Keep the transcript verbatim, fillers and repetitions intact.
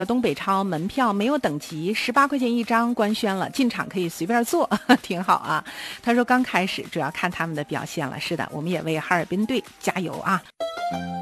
东北超门票没有等级，十八块钱一张，官宣了，进场可以随便坐，挺好啊。他说刚开始主要看他们的表现了，是的，我们也为哈尔滨队加油啊。